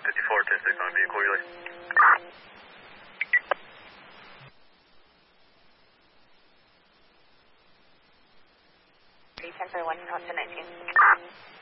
54, 10 on vehicle relay. Ten for 1, Austin 19.